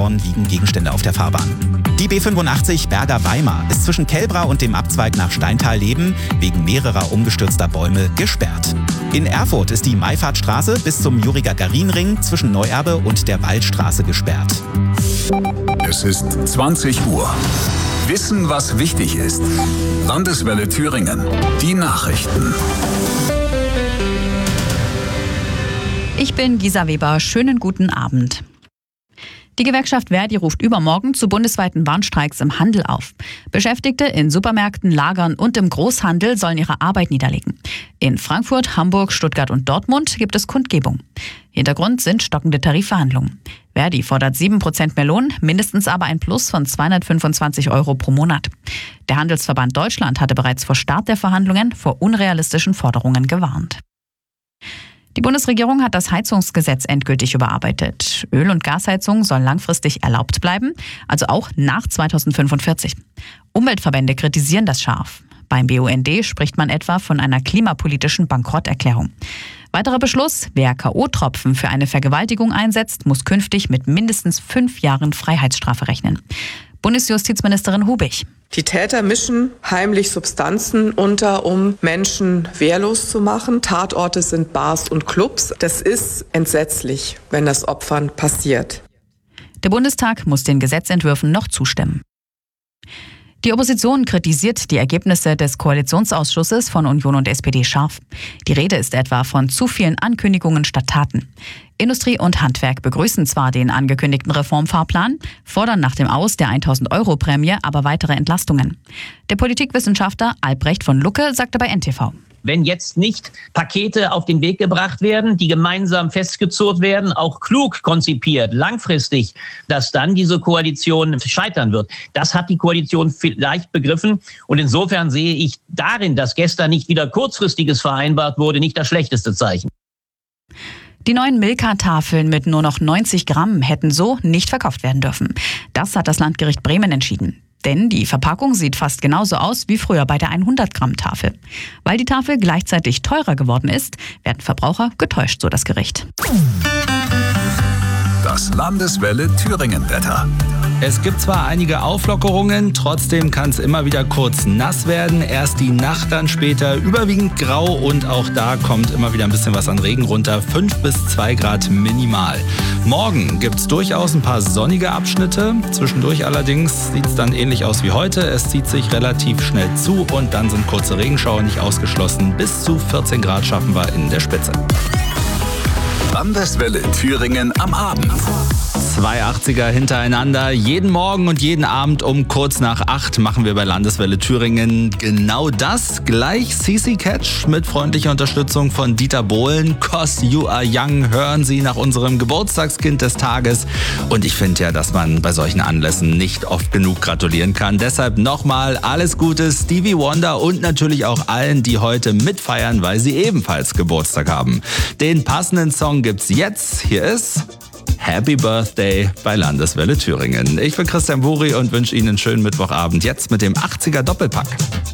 vorn liegen Gegenstände auf der Fahrbahn. Die B85 Berger-Weimar ist zwischen Kelbra und dem Abzweig nach Steintal-Leben wegen mehrerer umgestürzter Bäume gesperrt. In Erfurt ist die Maifahrtstraße bis zum Juriger-Garin-Ring zwischen Neuerbe und der Waldstraße gesperrt. Es ist 20 Uhr. Wissen, was wichtig ist. Landeswelle Thüringen. Die Nachrichten. Ich bin Gisa Weber. Schönen guten Abend. Die Gewerkschaft Verdi ruft übermorgen zu bundesweiten Warnstreiks im Handel auf. Beschäftigte in Supermärkten, Lagern und im Großhandel sollen ihre Arbeit niederlegen. In Frankfurt, Hamburg, Stuttgart und Dortmund gibt es Kundgebung. Hintergrund sind stockende Tarifverhandlungen. Verdi fordert 7% mehr Lohn, mindestens aber ein Plus von 225 € pro Monat. Der Handelsverband Deutschland hatte bereits vor Start der Verhandlungen vor unrealistischen Forderungen gewarnt. Die Bundesregierung hat das Heizungsgesetz endgültig überarbeitet. Öl- und Gasheizung soll langfristig erlaubt bleiben, also auch nach 2045. Umweltverbände kritisieren das scharf. Beim BUND spricht man etwa von einer klimapolitischen Bankrotterklärung. Weiterer Beschluss: Wer K.O.-Tropfen für eine Vergewaltigung einsetzt, muss künftig mit mindestens 5 Jahren Freiheitsstrafe rechnen. Bundesjustizministerin Hubig. Die Täter mischen heimlich Substanzen unter, um Menschen wehrlos zu machen. Tatorte sind Bars und Clubs. Das ist entsetzlich, wenn das Opfern passiert. Der Bundestag muss den Gesetzentwürfen noch zustimmen. Die Opposition kritisiert die Ergebnisse des Koalitionsausschusses von Union und SPD scharf. Die Rede ist etwa von zu vielen Ankündigungen statt Taten. Industrie und Handwerk begrüßen zwar den angekündigten Reformfahrplan, fordern nach dem Aus der 1.000-Euro-Prämie aber weitere Entlastungen. Der Politikwissenschaftler Albrecht von Lucke sagte bei NTV: Wenn jetzt nicht Pakete auf den Weg gebracht werden, die gemeinsam festgezurrt werden, auch klug konzipiert, langfristig, dass dann diese Koalition scheitern wird. Das hat die Koalition vielleicht begriffen. Und insofern sehe ich darin, dass gestern nicht wieder Kurzfristiges vereinbart wurde, nicht das schlechteste Zeichen. Die neuen Milka-Tafeln mit nur noch 90 Gramm hätten so nicht verkauft werden dürfen. Das hat das Landgericht Bremen entschieden. Denn die Verpackung sieht fast genauso aus wie früher bei der 100-Gramm-Tafel. Weil die Tafel gleichzeitig teurer geworden ist, werden Verbraucher getäuscht, so das Gericht. Das Landeswelle Thüringen-Wetter. Es gibt zwar einige Auflockerungen, trotzdem kann es immer wieder kurz nass werden. Erst die Nacht, dann später überwiegend grau und auch da kommt immer wieder ein bisschen was an Regen runter. 5 bis 2 Grad minimal. Morgen gibt es durchaus ein paar sonnige Abschnitte. Zwischendurch allerdings sieht es dann ähnlich aus wie heute. Es zieht sich relativ schnell zu und dann sind kurze Regenschauer nicht ausgeschlossen. Bis zu 14 Grad schaffen wir in der Spitze. Landeswelle Thüringen am Abend. 2 80er hintereinander. Jeden Morgen und jeden Abend um kurz nach 8 machen wir bei Landeswelle Thüringen genau das. Gleich CC Catch mit freundlicher Unterstützung von Dieter Bohlen. 'Cause You Are Young hören Sie nach unserem Geburtstagskind des Tages. Und ich finde ja, dass man bei solchen Anlässen nicht oft genug gratulieren kann. Deshalb nochmal alles Gute Stevie Wonder und natürlich auch allen, die heute mitfeiern, weil sie ebenfalls Geburtstag haben. Den passenden Song gibt's jetzt. Hier ist Happy Birthday bei Landeswelle Thüringen. Ich bin Christian Buri und wünsche Ihnen einen schönen Mittwochabend jetzt mit dem 80er Doppelpack.